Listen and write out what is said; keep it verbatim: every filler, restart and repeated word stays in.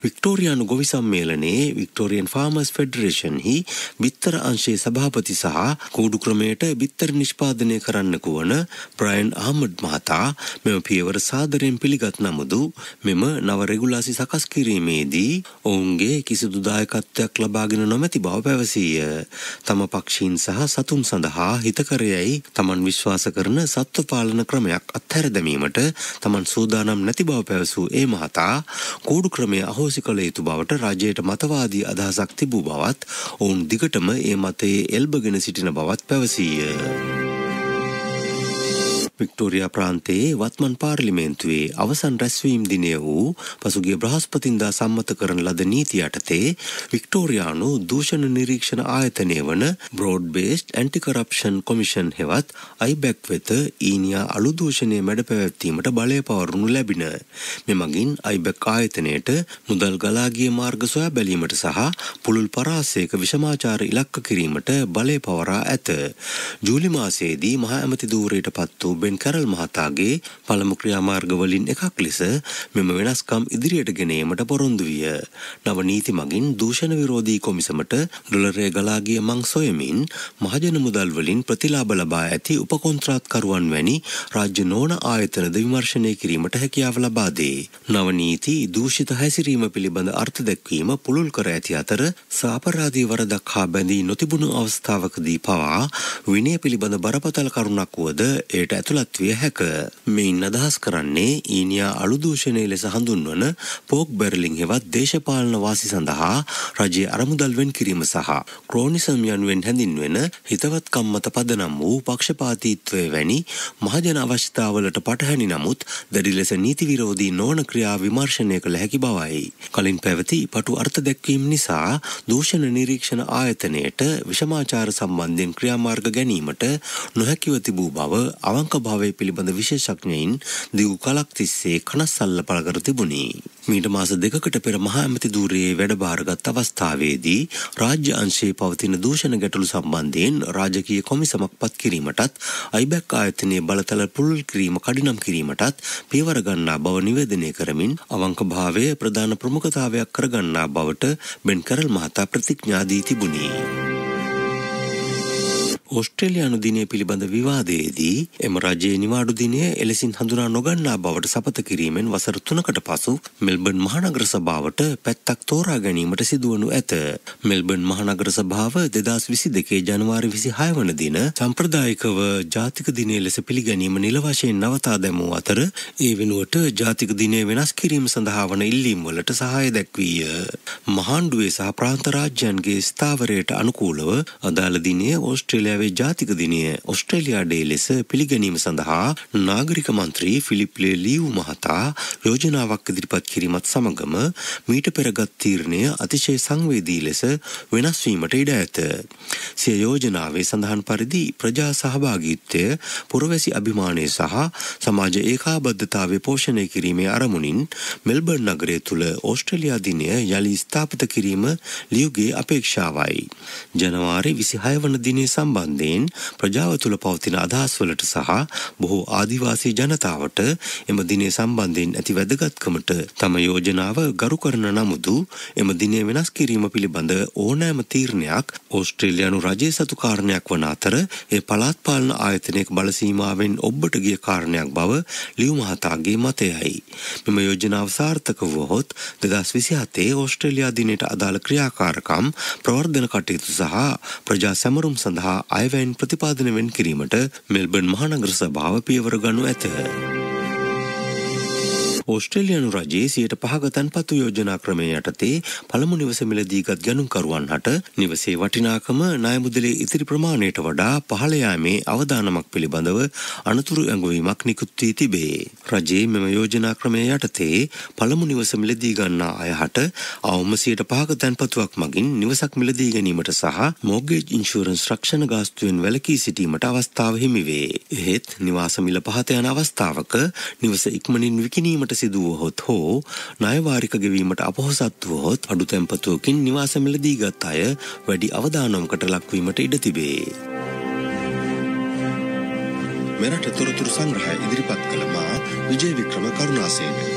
වික්ටෝරියානු ගොවි සම්මේලනයේ Victorian ෆාමර්ස් federation හි බිත්තර අංශයේ සභාපති සහ කූඩු ක්‍රමයට බිත්තර නිෂ්පාදනය කරන්නකු වන බ්‍රයන් අහමඩ් මහතා මෙම පියවර සාදරයෙන් පිළිගත් නමුදු මෙම නව රෙගුලාසි සකස් කිරීමේදී ඔවුන්ගේ කිසිදු දායකත්වයක් ලබාගෙන නොමැති බව පැවසීය. තම පක්ෂීන් සහ සතුන් සඳහා හිතකරයයි තමන් විශ්වාස කරන සත්ව පාලන ක්‍රමයක් අත්හැර දැමීමට තමන් සූදානම් නැති බව පැවසූ ඒ මහතා කූඩු ක්‍රමය අහෝ කළ යුතු බවට රජයට මතවාදී අදහසක් තිබූ බවත් ඔවුන් දිගටම ඒ මතයේ එල්බගෙන සිටින බවත් පැවසීය. වික්ටෝරියා ප්‍රාන්තයේ වත්මන් පාර්ලිමේන්තුවේ අවසන් රැස්වීම් දිනය වූ පසුගිය බ්‍රහස්පතින්දා සම්මත කරන ලද නීති යටතේ වික්ටෝරියානු දූෂණ නිරීක්ෂණ ආයතනය වන broad based aunty corruption commission හෙවත් අයිබැක් වෙත ඊනියා අලු දූෂණය මැඩ පැවැත්වීමට බලය පවරනු ලැබින. මෙමගින් අයිබැක් ආයතනයට මුදල් ගලා ගිය මාර්ග සොයා බැලීමට සහ පුළුල් පරාසයක විෂමාචාර ඉලක්ක කිරීමට බලය පවරා ඇත. ජූලි මාසයේදී මහ ඇමති ධූරයට පත් වූ කැරල් මහතාගේ පළමු ක්‍රියාමාර්ග වලින් එකක් ලෙස මෙම වෙනස්කම් ඉදිරියට ගෙන ඒමට පොරොන්දු විය. නව නීති මගින් දූෂණ විරෝධී කොමිසමට ඩොලරය ගලා ගිය මං සොයමින් මහජන මුදල් වලින් ප්‍රතිලාභ ලබා ඇති උපකොන්ත්‍රාත්කරුවන් වැනි රාජ්‍ය නොවන ආයතනද විමර්ශනය කිරීමට හැකියාව ලබා දේ. නව නීති දූෂිත හැසිරීම පිළිබඳ අර්ථ දැක්වීම පුළුල් කර ඇති අතර සාපරාධී වරදක් හා බැඳී නොතිබුණු අවස්ථාවකදී පවා විනය පිළිබඳ බරපතල කරුණක් වුවද එයට ඇතුළත් විය හැක. මෙයින් අදහස් කරන්නේ ඊනියා අලු දූෂණය ලෙස හඳුන්වන පෝක් බැරලින් හෙවත් දේශපාලන වාසි සඳහා රජයේ අරමුදල් වෙන් කිරීම සහ ක්‍රෝනිසම් යනුවෙන් හැඳින්වෙන හිතවත්කම් මත පදනම් වූ පක්ෂපාතීත්වය වැනි මහජන අවශ්‍යතාවලට පටහැනි නමුත් දැඩි ලෙස නීති විරෝධී නොවන ක්‍රියා විමර්ශනය කළ හැකි බවයි. කලින් පැවති පටු අර්ථ දැක්වීම නිසා දූෂණ නිරීක්ෂණ ආයතනයට විෂමාචාර සම්බන්ධයෙන් ක්‍රියාමාර්ග ගැනීමට නොහැකිව තිබූ බව අවංක භාවය පිළිබඳ විශේෂඥයින් දිගු කලක් තිස්සේ කනස්සල්ල පළ කර තිබුණි. මීට මාස දෙකකට පෙර මහා ඇමති ධූරයේ වැඩබාරගත් අවස්ථාවේදී රාජ්‍ය අංශයේ පවතින දූෂණ ගැටලු සම්බන්ධයෙන් රාජකීය කොමිසමක් පත් කිරීමටත් අයිබැක් ආයතනයේ බලතල පුළුල් කිරීම කඩිනම් කිරීමටත් පියවර ගන්නා බව නිවේදනය කරමින් අවංක භාවය ප්‍රධාන ප්‍රමුඛතාවයක් කරගන්නා බවට බෙන් කැරල් මහතා ප්‍රතිඥා දී තිබුණි. ඕස්ට්‍රේලියානු දිනය පිළිබඳ විවාදයේදී එම රජයේ නිවාඩු දිනය එලෙසින් හඳුනා නොගන්නා බවට සපත කිරීමෙන් වසර තුනකට පසු මෙල්බර්න් මහනගර සභාවට පැත්තක් තෝරා ගැනීමට සිදුවනු ඇත. මෙල්බර්න් මහනගර සභාව දෙදහස් විසි දෙකේ ජනවාරි විසිහය වන දින සම්ප්‍රදායිකව ජාතික දිනය ලෙස පිළිගැනීම නිල වශයෙන් නවතා දැමූ අතර ඒ වෙනුවට ජාතික දිනය වෙනස් කිරීම සඳහා වන ඉල්ලීම් වලට සහාය දැක්වීය. මහාණ්ඩුවේ සහ ප්‍රාන්ත රාජ්‍යයන්ගේ ස්ථාවරයට අනුකූලව අදාළ දිනය ඕස්ට්‍රේලියාවේ ජාතික දිනය ඔස්ට්‍රේලියා ඩේ ලෙස පිළිගැනීම සඳහා නාගරික මන්ත්‍රී ෆිලිප් ලේ ලියු මහතා යෝජනාවක් ඉදිරිපත් කිරීමත් සමගම මීට පෙරගත් තීරණය අතිශය සංවේදී ලෙස වෙනස් වීමට ඉඩ ඇත. සිය යෝජනාවේ සඳහන් පරිදි ප්‍රජා සහභාගීත්වය, පුරවැසි අභිමානය සහ සමාජ ඒකාබද්ධතාවය පෝෂණය කිරීමේ අරමුණින් මෙල්බර්න් නගරය තුළ ඕස්ට්‍රේලියා දිනය යළි ස්ථාපිත කිරීම ලියුගේ අපේක්ෂාවයි. ජනවාරි විසිහය වන දිනය සම්බන්ධ ෙන් ප්‍රජාව තුළ පවතින අදහස්වලට සහ බොහෝ ආදිවාසී ජනතාවට එම දිනය සම්බන්ධයෙන් ඇති වැදගත්කමට තම යෝජනාව ගරු කරන නමුදු එම දිනය වෙනස් කිරීම පිළිබඳ ඕනෑම තීරණයක් ඕස්ට්‍රේලියානු රජයේ සතු කාරණයක් වන අතර ඒ පළාත් පාලන ආයතනයක බලසීමාවෙන් ඔබ්බට ගිය කාරණයක් බව ලියු මහතාගේ මතයයි. මෙම යෝජනාව සාර්ථක වුවහොත් දෙදහස් විසිහතේ ඕස්ට්‍රේලියා දිනයට අදාළ ක්‍රියාකාරකම් ප්‍රවර්ධන කටයුතු සහ ප්‍රජා සැමරුම් සඳහා අයවැයෙන් ප්‍රතිපාදන වෙන් කිරීමට මෙල්බර්න් මහනගර සභාව පියවර ගනු ඇත. ඕස්ට්‍රේලියානු රජයේ සියයට පහක තැන්පතු යෝජනා ක්‍රමය යටතේ පළමු නිවස මිලදීගත් ගණුම්කරුවන් හට නිවසේ වටිනාකම ණය මුදලේ ඉතිරි ප්‍රමාණයට වඩා පහළ යාමේ අවදානමක් පිළිබඳව අනතුරු ඇඟවීමක් නිකුත් වී තිබේ. රජයේ මෙම යෝජනා ක්‍රමය යටතේ පළමු නිවස මිලදී ගන්නා අය හට අවම සියයට පහක තැන්පතුවක් මගින් නිවසක් මිලදී ගැනීමට සහ මෝර්ගේජ් ඉන්ෂුරන්ස් රක්ෂණ ගාස්තුවෙන් වැළකී සිටීමට අවස්ථාව හිමි වේ. එහෙත් නිවාස මිල පහත යන අවස්ථාවක නිවස ඉක්මනින් විකිණීමට සිදුවහොත් හෝ ණයවාරික ගෙවීමට අපොහොසත් වුවහොත් අඩු තැන්පතුවකින් නිවාස මිලදී ගත් අය වැඩි අවදානමකට ලක්වීමට ඉඩ තිබේ. මෙරට තොරතුරු සංග්‍රහය ඉදිරිපත් කළ මා විජය වික්‍රම කරුණාසේන.